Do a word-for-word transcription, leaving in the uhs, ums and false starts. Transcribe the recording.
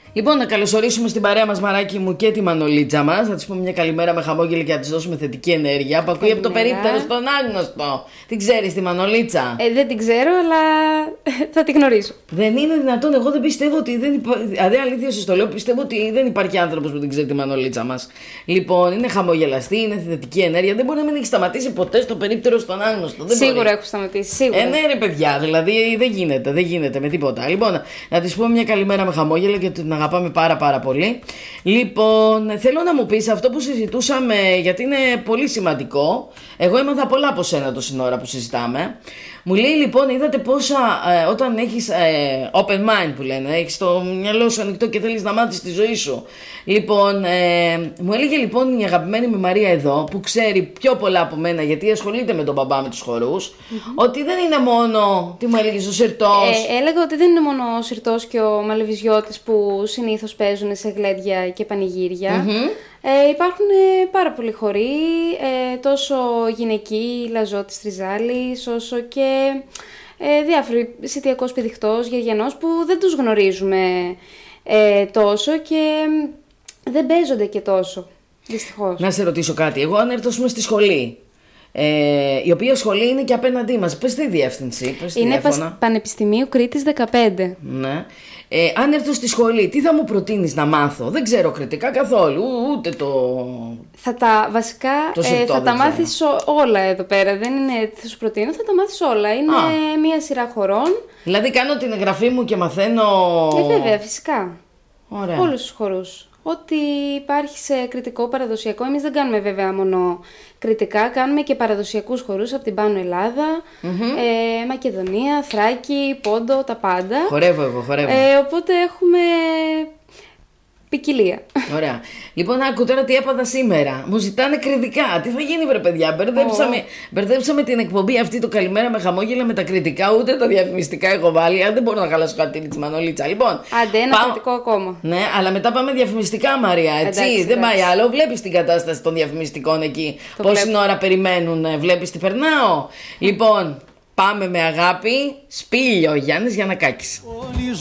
Λοιπόν, να καλωσορίσουμε στην παρέα μας, Μαράκι μου, και τη Μανολίτσα μας. Να της πούμε μια καλημέρα με χαμόγελο και να της δώσουμε θετική ενέργεια. Που ακούει από το περίπτερο στον άγνωστο. Την ξέρεις τη Μανολίτσα? Ε, δεν την ξέρω, αλλά θα την γνωρίσω. Δεν είναι δυνατόν, εγώ δεν πιστεύω ότι δεν υπάρχει. Δηλαδή, αλήθεια σας το λέω, πιστεύω ότι δεν υπάρχει άνθρωπος που την ξέρει τη Μανολίτσα μας. Λοιπόν, είναι χαμογελαστή, είναι θετική ενέργεια. Δεν μπορεί να μην έχει σταματήσει ποτέ στο περίπτερο στον άγνωστο. Δεν σίγουρα μπορεί. έχω σταματήσει, σίγουρα. Ε, ναι, ρε παιδιά, δηλαδή δεν γίνεται, δεν γίνεται με τίποτα. Λοιπόν, να της πούμε μια καλημέρα με χαμόγελο και την αγαπάμε πάρα πάρα πολύ. Λοιπόν, θέλω να μου πεις αυτό που συζητούσαμε, γιατί είναι πολύ σημαντικό. Εγώ έμαθα πολλά από σένα τόση ώρα που συζητάμε. Μου λέει λοιπόν, είδατε πόσα ε, όταν έχεις ε, open mind που λένε, έχεις το μυαλό σου ανοιχτό και θέλεις να μάθεις τη ζωή σου. Λοιπόν, ε, μου έλεγε λοιπόν η αγαπημένη μου Μαρία εδώ, που ξέρει πιο πολλά από μένα γιατί ασχολείται με τον μπαμπά με τους χορούς, mm-hmm. ότι δεν είναι μόνο, τι μου έλεγες, ο Συρτός. Ε, έλεγα ότι δεν είναι μόνο ο Συρτός και ο Μαλεβιζιώτης που συνήθως παίζουν σε γλέντια και πανηγύρια. Mm-hmm. Ε, υπάρχουν ε, πάρα πολλοί χοροί, ε, τόσο γυναικοί, Λαζώτης Τριζάλης, όσο και ε, διάφοροι, Σιτιακός Πηδιχτός, Γεργιανός, που δεν τους γνωρίζουμε ε, τόσο και ε, δεν παίζονται και τόσο, δυστυχώς. Να σε ρωτήσω κάτι, εγώ αν έρθω στη σχολή, ε, η οποία σχολή είναι και απέναντί μας, πες τη διεύθυνση, πες είναι πας, Πανεπιστημίου Κρήτης δεκαπέντε. Ναι. Ε, αν έρθω στη σχολή, τι θα μου προτείνεις να μάθω? Δεν ξέρω κριτικά καθόλου, ούτε το... Θα τα, βασικά, το συρτό, ε, θα τα μάθεις όλα εδώ πέρα, δεν είναι τι θα σου προτείνω, θα τα μάθεις όλα. Είναι Α. μία σειρά χορών. Δηλαδή κάνω την εγγραφή μου και μαθαίνω... Ε, βέβαια, φυσικά. Ωραία. Όλους τους χορούς. Ό,τι υπάρχει σε κριτικό παραδοσιακό, εμείς δεν κάνουμε βέβαια μόνο κριτικά, κάνουμε και παραδοσιακούς χορούς από την Πάνω Ελλάδα, mm-hmm. ε, Μακεδονία, Θράκη, Πόντο, τα πάντα. Χορεύω εγώ, χορεύω. Ε, οπότε έχουμε ποικιλία. Ωραία. Λοιπόν, άκου τώρα τι έπαθα σήμερα. Μου ζητάνε κριτικά. Τι θα γίνει, βρε παιδιά? Μπερδέψαμε, oh. μπερδέψαμε την εκπομπή αυτή, το καλημέρα με χαμόγελα, με τα κριτικά. Ούτε τα διαφημιστικά έχω βάλει. Αν δεν μπορώ να χαλάσω κάτι τη Μανολίτσα. Λοιπόν, άντε, ένα πά... κριτικό ακόμα. Ναι, αλλά μετά πάμε διαφημιστικά, Μαρία. Έτσι. Εντάξει, δεν εντάξει. πάει άλλο. Βλέπεις την κατάσταση των διαφημιστικών εκεί. Το Πόση βλέπω. ώρα περιμένουν. Βλέπεις τι περνάω. Λοιπόν, πάμε με αγάπη. Σπήλιο Γιάννης Γιαννακάκης.